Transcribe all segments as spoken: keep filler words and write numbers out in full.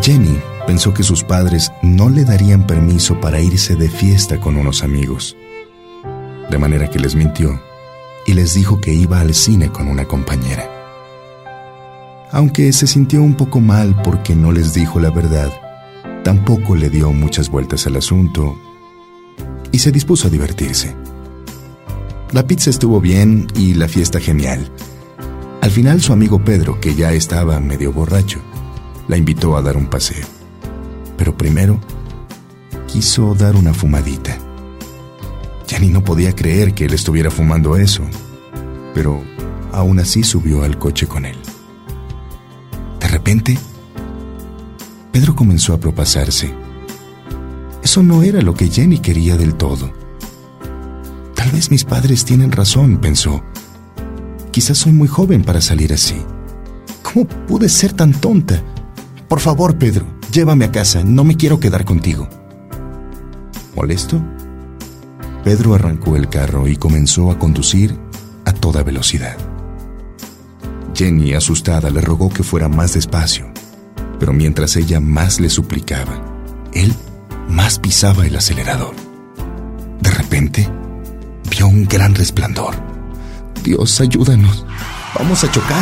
Jenny pensó que sus padres no le darían permiso para irse de fiesta con unos amigos, de manera que les mintió y les dijo que iba al cine con una compañera. Aunque se sintió un poco mal porque no les dijo la verdad, tampoco le dio muchas vueltas al asunto y se dispuso a divertirse. La pizza estuvo bien y la fiesta genial. Al final, su amigo Pedro, que ya estaba medio borracho, la invitó a dar un paseo. Pero primero quiso dar una fumadita. Jenny no podía creer que él estuviera fumando eso, pero aún así subió al coche con él. De repente, Pedro comenzó a propasarse. Eso no era lo que Jenny quería del todo. Tal vez mis padres tienen razón, pensó. Quizás soy muy joven para salir así. ¿Cómo pude ser tan tonta? Por favor, Pedro, llévame a casa, no me quiero quedar contigo. ¿Molesto? Pedro arrancó el carro y comenzó a conducir a toda velocidad. Jenny, asustada, le rogó que fuera más despacio, pero mientras ella más le suplicaba, él más pisaba el acelerador. De repente, vio un gran resplandor. Dios, ayúdanos, vamos a chocar.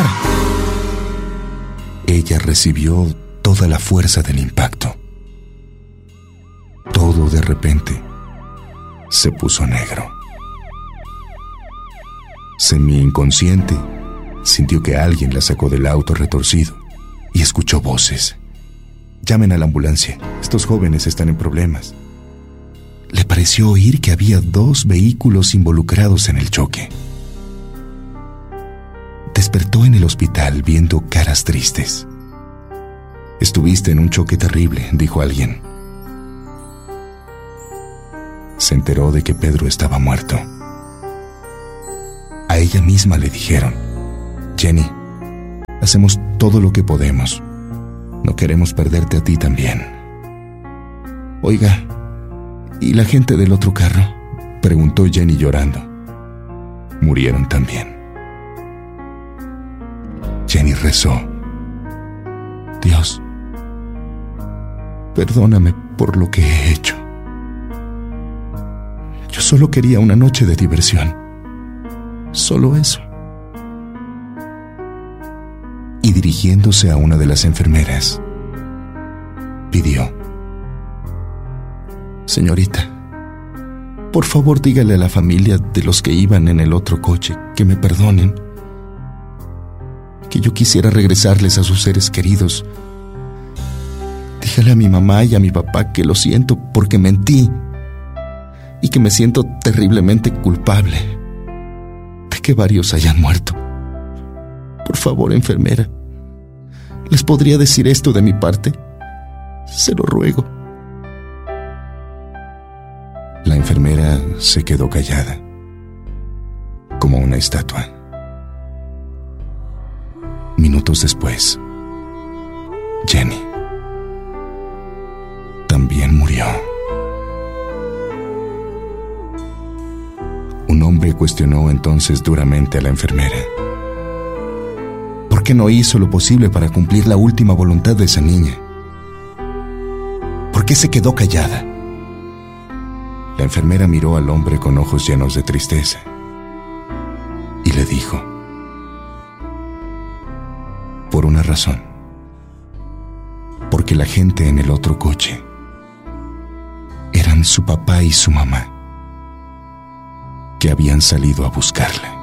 Ella recibió toda la fuerza del impacto. Todo de repente se puso negro. Semi-inconsciente, sintió que alguien la sacó del auto retorcido y escuchó voces. Llamen a la ambulancia, estos jóvenes están en problemas. Le pareció oír que había dos vehículos involucrados en el choque. Despertó en el hospital viendo caras tristes. Estuviste en un choque terrible, dijo alguien. Se enteró de que Pedro estaba muerto. A ella misma le dijeron: Jenny, hacemos todo lo que podemos. No queremos perderte a ti también. Oiga, ¿y la gente del otro carro?, preguntó Jenny llorando. Murieron también. Jenny rezó: Dios, perdóname por lo que he hecho. Yo solo quería una noche de diversión. Solo eso. Y dirigiéndose a una de las enfermeras, pidió: Señorita, por favor dígale a la familia de los que iban en el otro coche que me perdonen, que yo quisiera regresarles a sus seres queridos. Dígale a mi mamá y a mi papá que lo siento porque mentí y que me siento terriblemente culpable de que varios hayan muerto. Por favor, enfermera, ¿les podría decir esto de mi parte? Se lo ruego. La enfermera se quedó callada, como una estatua. Minutos después, Jenny también murió. Un hombre cuestionó entonces duramente a la enfermera. ¿Por qué no hizo lo posible para cumplir la última voluntad de esa niña? ¿Por qué se quedó callada? La enfermera miró al hombre con ojos llenos de tristeza y le dijo: por una razón. Porque la gente en el otro coche eran su papá y su mamá, que habían salido a buscarla.